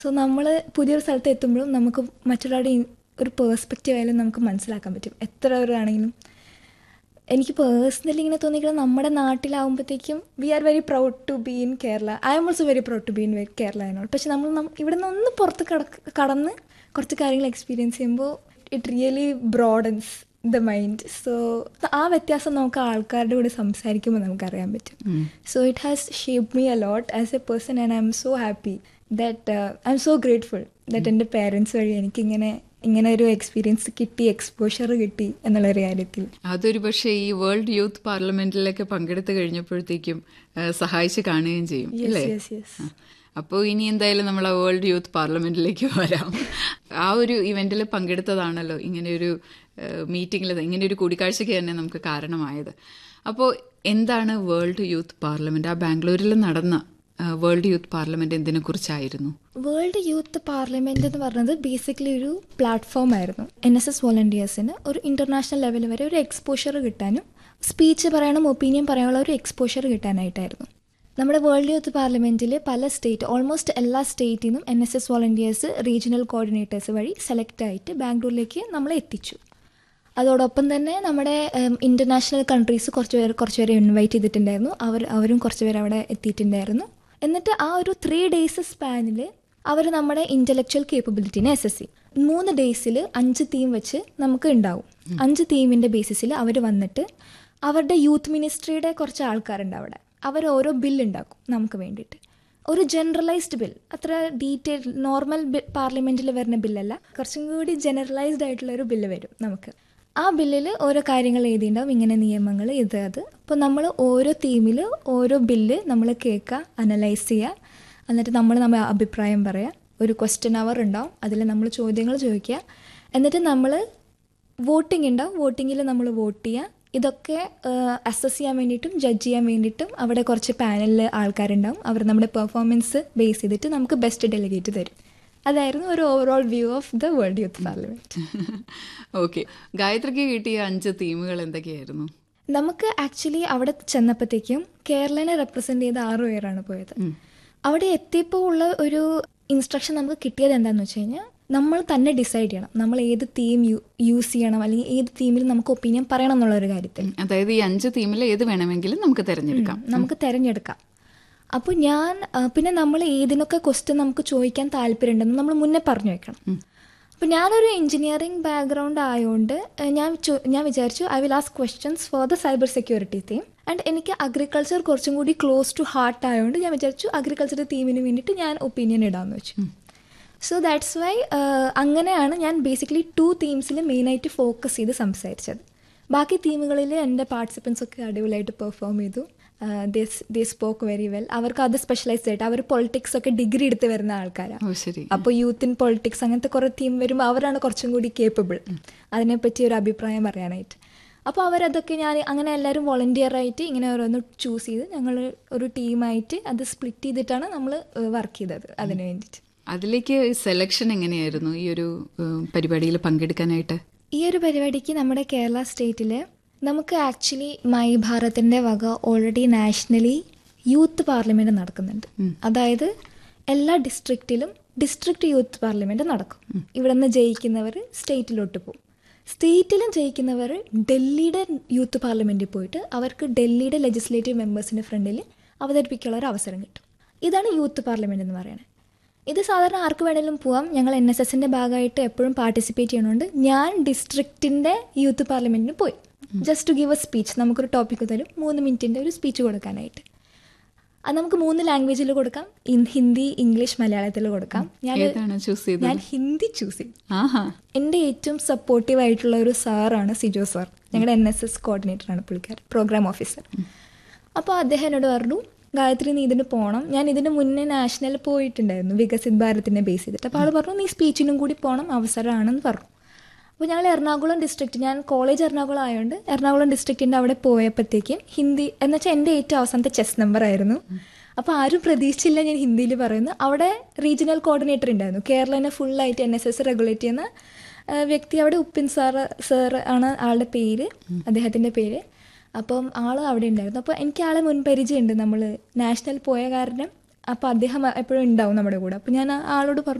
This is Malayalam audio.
സോ നമ്മൾ പുതിയൊരു സ്ഥലത്ത് എത്തുമ്പോഴും നമുക്ക് മറ്റുള്ളവരുടെ ഒരു പേഴ്സ്പെക്റ്റീവ് ആയാലും നമുക്ക് മനസ്സിലാക്കാൻ പറ്റും. എത്ര പേരാണെങ്കിലും എനിക്ക് പേഴ്സണലി ഇങ്ങനെ തോന്നിക്കുന്നത് നമ്മുടെ നാട്ടിലാവുമ്പോഴത്തേക്കും V are very proud to be in Kerala. I am also very proud to be in Kerala എന്നോട്. പക്ഷെ നമ്മൾ ഇവിടെ നിന്ന് ഒന്ന് പുറത്ത് കടന്ന് കുറച്ച് കാര്യങ്ങൾ എക്സ്പീരിയൻസ് ചെയ്യുമ്പോൾ it really broadens the mind. So ആ വ്യത്യാസം നമുക്ക് ആൾക്കാരുടെ കൂടെ സംസാരിക്കുമ്പോൾ നമുക്കറിയാൻ പറ്റും. So it has shaped me uh lot as A person and I M so happy that I M so grateful that എൻ്റെ പേരൻസ് വഴി എനിക്കിങ്ങനെ ഒരു എക്സ്പീരിയൻസ് കിട്ടി, എക്സ്പോഷർ കിട്ടി എന്നുള്ളൊരു കാര്യത്തിൽ. അതൊരു പക്ഷേ ഈ വേൾഡ് യൂത്ത് പാർലമെന്റിലൊക്കെ പങ്കെടുത്തു കഴിഞ്ഞപ്പോഴത്തേക്കും സഹായിച്ച് കാണുകയും ചെയ്യും അല്ലേ? അപ്പോൾ ഇനി എന്തായാലും നമ്മൾ ആ വേൾഡ് യൂത്ത് പാർലമെന്റിലേക്ക് വരാം. ആ ഒരു ഇവന്റിൽ പങ്കെടുത്തതാണല്ലോ ഇങ്ങനെയൊരു മീറ്റിങ്ങിൽ, ഇങ്ങനെയൊരു കൂടിക്കാഴ്ചയ്ക്ക് തന്നെ നമുക്ക് കാരണമായത്. അപ്പോൾ എന്താണ് വേൾഡ് യൂത്ത് പാർലമെന്റ്? ആ ബാംഗ്ലൂരിൽ നടന്ന വേൾഡ് യൂത്ത് പാർലമെന്റ് എന്തിനെ കുറിച്ചായിരുന്നു? വേൾഡ് യൂത്ത് പാർലമെന്റ് എന്ന് പറഞ്ഞത് ബേസിക്കലി ഒരു പ്ലാറ്റ്ഫോം ആയിരുന്നു. NSS വോളണ്ടിയേഴ്സിന് ഒരു ഇന്റർനാഷണൽ ലെവൽ വരെ ഒരു എക്സ്പോഷർ കിട്ടാനും സ്പീച്ച് പറയാനും ഒപ്പീനിയൻ പറയാനുള്ള ഒരു എക്സ്പോഷർ കിട്ടാനായിട്ടായിരുന്നു. നമ്മുടെ വേൾഡ് യൂത്ത് പാർലമെന്റിൽ പല സ്റ്റേറ്റ്, ഓൾമോസ്റ്റ് എല്ലാ സ്റ്റേറ്റിൽ നിന്നും NSS വോളണ്ടിയേഴ്സ് റീജിയണൽ കോർഡിനേറ്റേഴ്സ് വഴി സെലക്ട് ആയിട്ട് ബാംഗ്ലൂരിലേക്ക് നമ്മളെ എത്തിച്ചു. അതോടൊപ്പം തന്നെ നമ്മുടെ ഇന്റർനാഷണൽ കൺട്രീസ് കുറച്ച് പേരെ ഇൻവൈറ്റ് ചെയ്തിട്ടുണ്ടായിരുന്നു. അവരും കുറച്ച് പേര് അവിടെ എത്തിയിട്ടുണ്ടായിരുന്നു. എന്നിട്ട് ആ ഒരു 3 days സ്പാനിൽ അവർ നമ്മുടെ ഇൻ്റലക്ച്വൽ കേപ്പബിലിറ്റിനെ അസസ് ചെയ്യും. 3 days 5 തീം വെച്ച് നമുക്ക് ഉണ്ടാവും. 5 തീമിൻ്റെ ബേസിസിൽ അവർ വന്നിട്ട് അവരുടെ യൂത്ത് മിനിസ്ട്രിയുടെ കുറച്ച് ആൾക്കാരുണ്ട് അവിടെ. അവർ ഓരോ ബില്ലുണ്ടാക്കും നമുക്ക് വേണ്ടിയിട്ട്. ഒരു ജനറലൈസ്ഡ് ബിൽ, അത്ര ഡീറ്റെയിൽ നോർമൽ പാർലമെൻറ്റിൽ വരുന്ന ബില്ലല്ല, കുറച്ചും കൂടി ജനറലൈസ്ഡ് ആയിട്ടുള്ള ഒരു ബില്ല് വരും നമുക്ക്. ആ ബില്ലിൽ ഓരോ കാര്യങ്ങൾ എഴുതിയിട്ടുണ്ടാവും, ഇങ്ങനെ നിയമങ്ങൾ ഇത് അത്. അപ്പോൾ നമ്മൾ ഓരോ തീമിൽ ഓരോ ബില്ല് നമ്മൾ കേൾക്കുക, അനലൈസ് ചെയ്യുക, എന്നിട്ട് നമ്മൾ അഭിപ്രായം പറയുക. ഒരു ക്വസ്റ്റ്യൻ അവർ ഉണ്ടാവും, അതിൽ നമ്മൾ ചോദ്യങ്ങൾ ചോദിക്കുക. എന്നിട്ട് നമ്മൾ വോട്ടിംഗ് ഉണ്ടാവും, വോട്ടിങ്ങിൽ നമ്മൾ വോട്ട് ചെയ്യുക. ഇതൊക്കെ അസസ് ചെയ്യാൻ വേണ്ടിയിട്ടും ജഡ്ജ് ചെയ്യാൻ വേണ്ടിയിട്ടും അവിടെ കുറച്ച് പാനലിൽ ആൾക്കാരുണ്ടാവും. അവർ നമ്മുടെ പെർഫോമൻസ് ബേസ് ചെയ്തിട്ട് നമുക്ക് ബെസ്റ്റ് ഡെലിഗേറ്റ് തരും. അതായിരുന്നു ഒരു overall view of the world youth parliament. Okay, ഗായത്രിക്ക് കിട്ടിയ 5 തീമുകൾ എന്തൊക്കെയായിരുന്നു? നമുക്ക് ആക്ച്വലി അവിടെ ചെന്നപ്പോഴത്തേക്കും കേരളനെ റെപ്രസെന്റ് ചെയ്ത 6 പേരാണ് പോയത്. അവിടെ എത്തിയപ്പോൾ ഉള്ള ഒരു ഇൻസ്ട്രക്ഷൻ നമുക്ക് കിട്ടിയത് എന്താണെന്ന് വെച്ച് കഴിഞ്ഞാൽ, നമ്മൾ തന്നെ ഡിസൈഡ് ചെയ്യണം നമ്മൾ ഏത് തീം യൂസ് ചെയ്യണം, അല്ലെങ്കിൽ ഏത് തീമിൽ നമുക്ക് ഒപ്പീനിയൻ പറയണം എന്നുള്ള ഒരു കാര്യത്തിൽ. അതായത് ഈ 5 തീമിൽ ഏത് വേണമെങ്കിലും നമുക്ക് തിരഞ്ഞെടുക്കാം. അപ്പോൾ പിന്നെ നമ്മൾ ഏതിനൊക്കെ ക്വസ്റ്റ്യൻ നമുക്ക് ചോദിക്കാൻ താല്പര്യമുണ്ടെന്ന് നമ്മൾ മുന്നേ പറഞ്ഞു വെക്കണം. അപ്പോൾ ഞാനൊരു എഞ്ചിനീയറിംഗ് ബാക്ക്ഗ്രൗണ്ട് ആയതുകൊണ്ട് ഞാൻ വിചാരിച്ചു I will ask questions for the cyber security theme. And എനിക്ക് അഗ്രികൾച്ചർ കുറച്ചും കൂടി ക്ലോസ് ടു ഹാർട്ട് ആയതുകൊണ്ട് ഞാൻ വിചാരിച്ചു അഗ്രികൾച്ചർ തീമിന് വേണ്ടിയിട്ട് ഞാൻ ഒപ്പീനിയൻ ഇടാമെന്ന് വെച്ചു. സോ ദാറ്റ്സ് വൈ അങ്ങനെയാണ് ഞാൻ ബേസിക്കലി 2 തീംസിൽ മെയിനായിട്ട് ഫോക്കസ് ചെയ്ത് സംസാരിച്ചത്. ബാക്കി തീമുകളിൽ എൻ്റെ പാർട്ടിസിപ്പൻസ് ഒക്കെ അടിപൊളിയായിട്ട് പെർഫോം ചെയ്തു. ദേ സ്പോക്ക് വെരി വെൽ. അവർക്ക് അത് സ്പെഷ്യലൈസ്ഡ് ആയിട്ട്, അവർ പൊളിറ്റിക്സ് ഒക്കെ ഡിഗ്രി എടുത്ത് വരുന്ന ആൾക്കാരാണ്. അപ്പോൾ യൂത്ത് ഇൻ പൊളിറ്റിക്സ് അങ്ങനത്തെ കുറേ തീം വരുമ്പോൾ അവരാണ് കുറച്ചും കൂടി കേപ്പബിൾ അതിനെപ്പറ്റി ഒരു അഭിപ്രായം പറയാനായിട്ട്. അപ്പോൾ അവരതൊക്കെ അങ്ങനെ എല്ലാവരും വോളണ്ടിയറായിട്ട് ഇങ്ങനെ ഓരോന്ന് ചൂസ് ചെയ്ത് ഞങ്ങൾ ഒരു ടീമായിട്ട് അത് സ്പ്ലിറ്റ് ചെയ്തിട്ടാണ് നമ്മൾ വർക്ക് ചെയ്തത് അതിന് വേണ്ടിയിട്ട്. അതിലേക്ക് സെലക്ഷൻ എങ്ങനെയായിരുന്നു ഈ ഒരു പരിപാടിയിൽ പങ്കെടുക്കാനായിട്ട്? ഈ ഒരു പരിപാടിക്ക് നമ്മുടെ കേരള സ്റ്റേറ്റിൽ നമുക്ക് ആക്ച്വലി മൈ ഭാരതിൻ്റെ വക ഓൾറെഡി നാഷണലി യൂത്ത് പാർലമെൻറ്റ് നടക്കുന്നുണ്ട്. അതായത് എല്ലാ ഡിസ്ട്രിക്റ്റിലും ഡിസ്ട്രിക്റ്റ് യൂത്ത് പാർലമെൻറ്റ് നടക്കും. ഇവിടെ നിന്ന് ജയിക്കുന്നവർ സ്റ്റേറ്റിലോട്ട് പോകും. സ്റ്റേറ്റിലും ജയിക്കുന്നവർ ഡൽഹിയുടെ യൂത്ത് പാർലമെൻറ്റിൽ പോയിട്ട് അവർക്ക് ഡൽഹിയുടെ ലെജിസ്ലേറ്റീവ് മെമ്പേഴ്സിൻ്റെ ഫ്രണ്ടിൽ അവതരിപ്പിക്കാനുള്ള ഒരു അവസരം കിട്ടും. ഇതാണ് യൂത്ത് പാർലമെൻറ്റ് എന്ന് പറയുന്നത്. ഇത് സാധാരണ ആർക്ക് വേണമെങ്കിലും പോവാം. ഞങ്ങൾ NSSൻ്റെ ഭാഗമായിട്ട് എപ്പോഴും പാർട്ടിസിപ്പേറ്റ് ചെയ്യണോണ്ട് ഞാൻ ഡിസ്ട്രിക്റ്റിൻ്റെ യൂത്ത് പാർലമെൻറ്റിന് പോയി. Just to give A speech. നമുക്കൊരു ടോപ്പിക്ക് തരും, 3 മിനിറ്റിൻ്റെ ഒരു സ്പീച്ച് കൊടുക്കാനായിട്ട്. അത് നമുക്ക് 3 ലാംഗ്വേജിൽ കൊടുക്കാം, ഹിന്ദി, ഇംഗ്ലീഷ്, മലയാളത്തിൽ കൊടുക്കാം. ഞാൻ ഹിന്ദി ചൂസ് ചെയ്തു. എൻ്റെ ഏറ്റവും സപ്പോർട്ടീവ് ആയിട്ടുള്ള ഒരു സാറാണ് സിജോ സാർ. ഞങ്ങളുടെ NSS കോർഡിനേറ്ററാണ് പുള്ളിക്കാരൻ, പ്രോഗ്രാം ഓഫീസർ. അപ്പോൾ അദ്ദേഹം എന്നോട് പറഞ്ഞു, ഗായത്രി നീ ഇതിന് പോകണം. ഞാൻ ഇതിന് മുന്നേ നാഷണൽ പോയിട്ടുണ്ടായിരുന്നു വികസിത് ഭാരതിനെ ബേസ് ചെയ്തിട്ട്. അപ്പോൾ ആൾ പറഞ്ഞു നീ സ്പീച്ചിനും കൂടി പോകണം, അവസരമാണെന്ന് പറഞ്ഞു. അപ്പോൾ ഞങ്ങൾ എറണാകുളം ഡിസ്ട്രിക്റ്റ്, ഞാൻ കോളേജ് എറണാകുളം ആയതുകൊണ്ട് എറണാകുളം ഡിസ്ട്രിക്റ്റിൻ്റെ അവിടെ പോയപ്പോഴത്തേക്കും ഹിന്ദി എന്ന് വെച്ചാൽ എൻ്റെ ഏറ്റവും അവസാനത്തെ ചെസ് നമ്പർ ആയിരുന്നു. അപ്പോൾ ആരും പ്രതീക്ഷിച്ചില്ല ഞാൻ ഹിന്ദിയിൽ പറയുന്നു. അവിടെ റീജിയണൽ കോർഡിനേറ്റർ ഉണ്ടായിരുന്നു, കേരളനെ ഫുള്ളായിട്ട് NSS റെഗുലേറ്റ് ചെയ്യുന്ന വ്യക്തി. അവിടെ ഉപ്പിൻ സാർ ആണ് ആളുടെ പേര്, അദ്ദേഹത്തിൻ്റെ പേര്. അപ്പം ആൾ അവിടെ ഉണ്ടായിരുന്നു. അപ്പോൾ എനിക്ക് ആളെ മുൻപരിചയമുണ്ട്, നമ്മൾ നാഷണൽ പോയ കാരണം അപ്പോൾ അദ്ദേഹം എപ്പോഴും ഉണ്ടാവും നമ്മുടെ കൂടെ. അപ്പോൾ ഞാൻ ആ ആളോട് പറഞ്ഞു